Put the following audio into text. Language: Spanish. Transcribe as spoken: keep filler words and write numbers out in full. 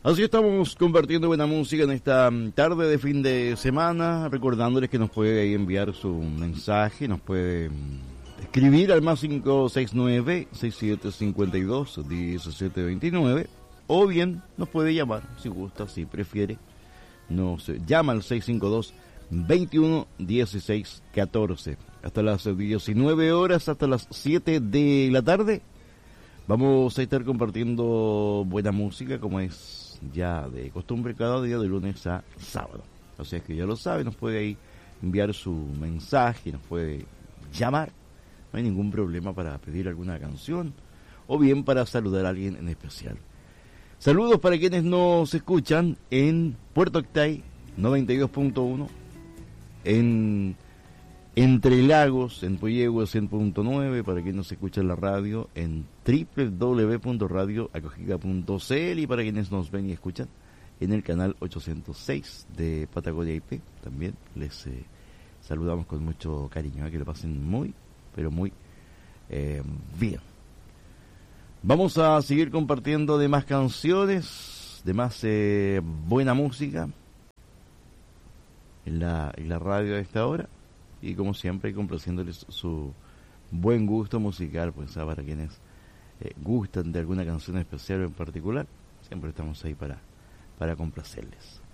Así estamos compartiendo buena música en esta tarde de fin de semana, recordándoles que nos puede enviar su mensaje, nos puede escribir al más cinco seis nueve, seis siete cinco dos, uno siete dos nueve, o bien nos puede llamar, si gusta, si prefiere, nos llama al seis cinco dos, veintiuno dieciséis catorce. Hasta las diecinueve horas, hasta las siete de la tarde, vamos a estar compartiendo buena música como es ya de costumbre cada día de lunes a sábado. O sea que ya lo sabe, nos puede ahí enviar su mensaje, nos puede llamar, no hay ningún problema para pedir alguna canción o bien para saludar a alguien en especial. Saludos para quienes nos escuchan en Puerto Octay noventa y dos punto uno, en Entre Lagos, en Puyehue cien punto nueve, para quienes nos escuchan la radio en doble u doble u doble u punto radio acogida punto c l, y para quienes nos ven y escuchan en el canal ochocientos seis de Patagonia I P, también les eh, saludamos con mucho cariño, ¿eh? Que lo pasen muy, pero muy eh, bien. Vamos a seguir compartiendo de más canciones, de más eh, buena música en la, en la radio a esta hora. Y como siempre, complaciéndoles su buen gusto musical, pues para quienes eh, gustan de alguna canción especial o en particular, siempre estamos ahí para, para complacerles.